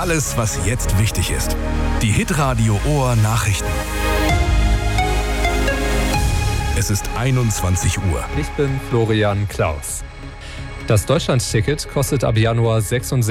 alles, was jetzt wichtig ist. Die Hitradio Ohr Nachrichten. Es ist 21 Uhr. Ich bin Florian Klaus. Das Deutschlandticket kostet ab Januar 66